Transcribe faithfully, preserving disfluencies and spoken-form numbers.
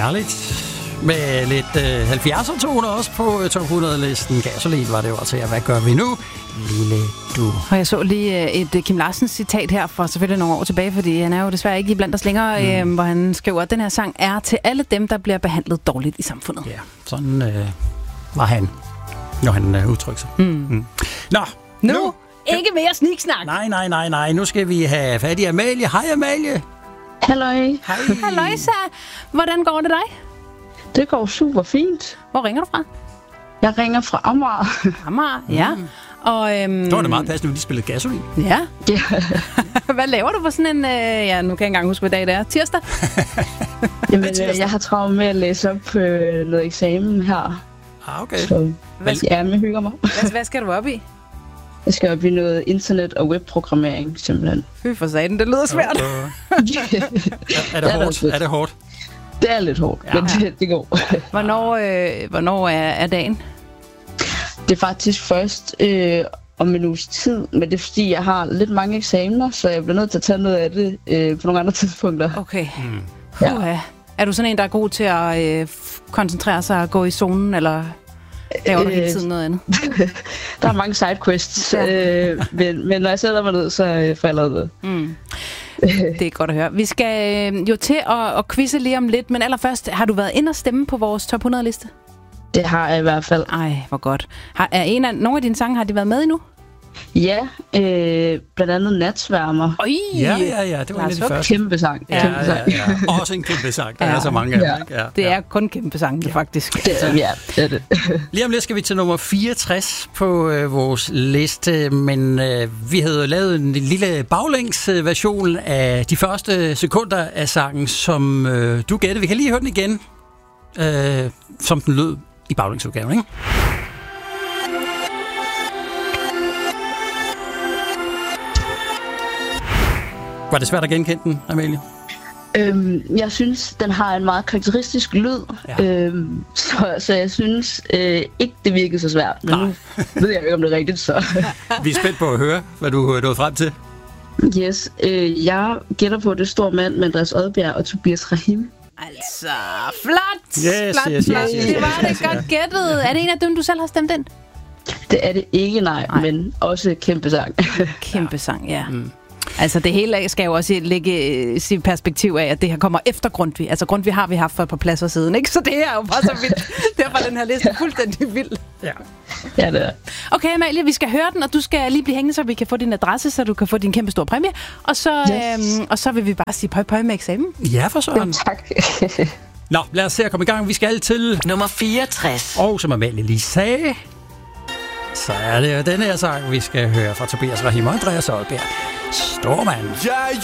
Herligt. Med lidt øh, halvfjerdser-toner også på øh, top hundrede-listen. Gasolin var det jo også her. Hvad gør vi nu, lille du? Og jeg så lige et Kim Larsens citat her for selvfølgelig nogle år tilbage, fordi han er jo desværre ikke blandt os længere, mm. øh, hvor han skriver, at den her sang er til alle dem, der bliver behandlet dårligt i samfundet. Ja, sådan øh, var han, når han øh, udtrykte sig. Mm. Mm. Nå, nu, nu ikke mere sniksnak. Nej, nej, nej, nej. Nu skal vi have fat i Amalie. Hej, Amalie. Halløj. Hej. Halløjsa. Hvordan går det dig? Det går super fint. Hvor ringer du fra? Jeg ringer fra Amager. Amager, ja. Mm. Og, øhm, det var det meget passende, at de spillede Gasolin. Ja. ja. Hvad laver du på sådan en... Øh, ja, nu kan jeg ikke engang huske, hvad dag det er. Tirsdag? Jamen, tirsdag. Jeg har travlt med at læse op på øh, noget eksamen her. Ah, okay. Så hvad, ja, jeg hygger mig. Hvad, hvad skal du op i? Jeg skal op i noget internet- og webprogrammering, simpelthen. Fy for satan, det lyder svært. Uh, uh. er, er, det hårdt? er det hårdt? Det er lidt hårdt, ja. men det, det går. Hvornår, øh, hvornår er, er dagen? Det er faktisk først øh, om en uges tid, men det er fordi, jeg har lidt mange eksamener, så jeg bliver nødt til at tage noget af det øh, på nogle andre tidspunkter. Okay. Mm. Ja. Er du sådan en, der er god til at øh, koncentrere sig og gå i zonen, eller laver du hele tiden noget andet? Der er mange sidequests, ja. øh, men, men når jeg sætter mig ned, så øh, får jeg lavet det. Mm. Det er godt at høre. Vi skal øh, jo til at, at quizze lige om lidt, men allerførst, har du været inde og stemme på vores top hundrede-liste? Det har jeg i hvert fald. Ej, hvor godt. Har, er en af, nogle af dine sange, har de været med endnu? Ja, øh, blandt andet Natsværmer. Oi, ja, ja, ja, det var en af de første. Kæmpe sang. Ja, kæmpe sang. Ja, ja. Også en kæmpe sang. Der ja. er så mange af ja. dem. Ja, det er ja. kun kæmpe sang, ja. faktisk. Det er, ja, det er det. Lige om lidt skal vi til nummer fireogtres på øh, vores liste, men øh, vi havde lavet en lille baglængsversion af de første sekunder af sangen, som øh, du gættede. Vi kan lige høre den igen, øh, som den lød i baglængsudgaven, ikke? Var det svært at genkende den, Amalie? Øhm, jeg synes, den har en meget karakteristisk lyd, ja. øhm, så, så jeg synes øh, ikke, det virkede så svært. Men nu ved jeg ikke, om det er rigtigt, så... Vi er spændt på at høre, hvad du er nået frem til. Yes, øh, jeg gætter på, det står mand med Andreas Odbjerg og Tobias Rahim. Altså, flot! Yes, flot, yes, flot. yes, yes, det var yes, det godt gættet. Er det en af dem, du selv har stemt ind? Det er det ikke, nej, nej. Men også kæmpe sang. Kæmpe sang, ja. Mm. Altså det hele skal jo også lægge sit perspektiv af, at det her kommer efter Grundtvig. Altså Grundtvig har vi haft for et par pladser siden, ikke? Så det her er jo bare så vildt. Derfor er den her liste fuldstændig vild. Ja. Ja, det er. Okay, Amalie, vi skal høre den, og du skal lige blive hængende, så vi kan få din adresse, så du kan få din kæmpe store præmie. Og så, yes. øhm, og så vil vi bare sige pøj pøj med eksamen. Ja, for sådan. Ja, tak. Nå, lad os se at komme i gang. Vi skal til nummer fireogtres. Og som Amalie lige sagde, så er det jo den her sang, vi skal høre fra Tobias Rahim og Andreas Odbjerg. Stormand. Ja,